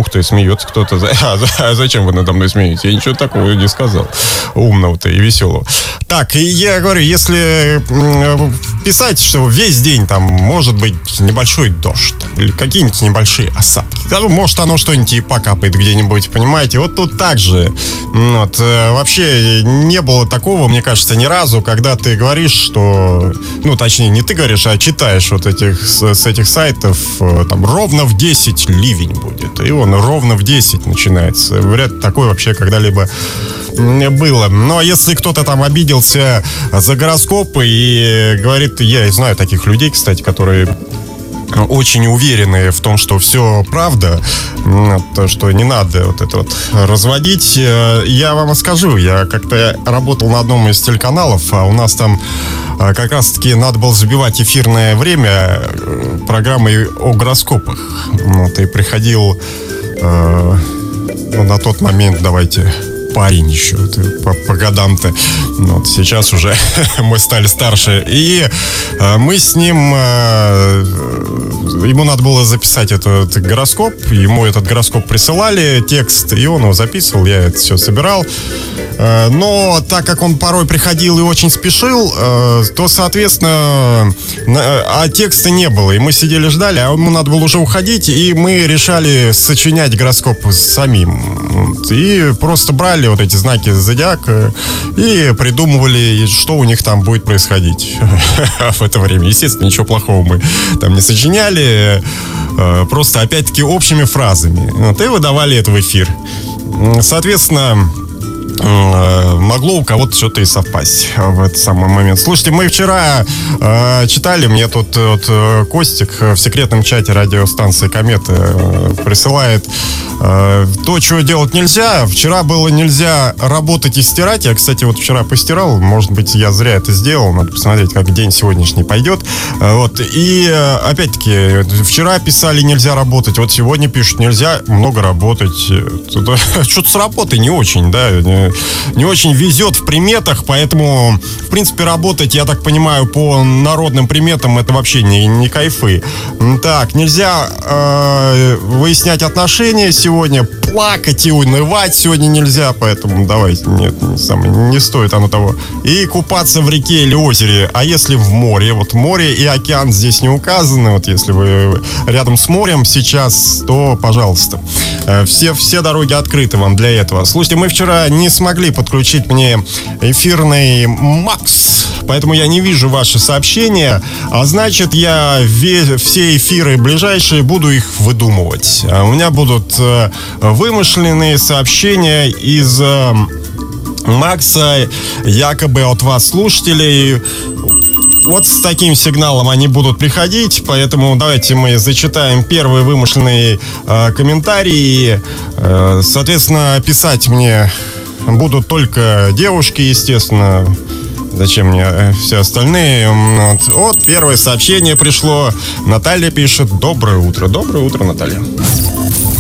Ух ты, смеется кто-то. А зачем вы надо мной смеетесь? Я ничего такого не сказал. Умного-то и веселого. Так, и я говорю, если писать, что весь день там может быть небольшой дождь или какие-нибудь небольшие осадки. Может, оно что-нибудь и покапает где-нибудь, понимаете? Вот тут так же. Вот, вообще не было такого, мне кажется, ни разу, когда ты говоришь, что... Ну, точнее, не ты говоришь, а читаешь вот с этих сайтов, там, ровно в 10 ливень будет. И он ровно в 10 начинается. Вряд ли такое вообще когда-либо было. Но если кто-то там обиделся за гороскопы и говорит, я знаю таких людей, кстати, которые очень уверены в том, что все правда, то, что не надо вот это вот разводить. Я вам скажу, я как-то работал на одном из телеканалов, а у нас там как раз-таки надо было забивать эфирное время программой о гороскопах. Вот, и приходил на тот момент, давайте... парень еще по годам-то. Вот, сейчас уже мы стали старше. И мы с ним... Ему надо было записать этот гороскоп. Ему этот гороскоп присылали, текст, и он его записывал. Я это все собирал. Но так как он порой приходил и очень спешил, то, соответственно, а текста не было. И мы сидели, ждали, а ему надо было уже уходить. И мы решали сочинять гороскоп самим. И просто брали вот эти знаки зодиака и придумывали, что у них там будет происходить в это время. Естественно, ничего плохого мы там не сочиняли, просто, опять-таки, общими фразами. Вот, и выдавали это в эфир. Соответственно, могло у кого-то что-то и совпасть в этот самый момент. Слушайте, мы вчера читали, мне тут вот Костик в секретном чате радиостанции «Комета» присылает то, чего делать нельзя. Вчера было нельзя работать и стирать. Я, кстати, вот вчера постирал. Может быть, я зря это сделал. Надо посмотреть, как день сегодняшний пойдет. Вот. И, опять-таки, вчера писали нельзя работать. Вот сегодня пишут нельзя много работать. Что-то с работой не очень, да. Не очень везет в приметах, поэтому, в принципе, работать, я так понимаю, по народным приметам это вообще не кайфы. Так, нельзя выяснять отношения сегодня, плакать и унывать сегодня нельзя, поэтому давайте, нет, не стоит оно того. И купаться в реке или озере, а если в море? Вот море и океан здесь не указаны, вот если вы рядом с морем сейчас, то, пожалуйста, все дороги открыты вам для этого. Слушайте, мы вчера не смогли подключить мне эфирный Макс, поэтому я не вижу ваши сообщения, а значит, я все эфиры ближайшие буду их выдумывать. У меня будут вымышленные сообщения из Макса, якобы от вас, слушателей. Вот с таким сигналом они будут приходить, поэтому давайте мы зачитаем первые вымышленные комментарии. Соответственно, писать мне будут только девушки, естественно. Зачем мне все остальные? Вот первое сообщение пришло. Наталья пишет: доброе утро. Доброе утро, Наталья.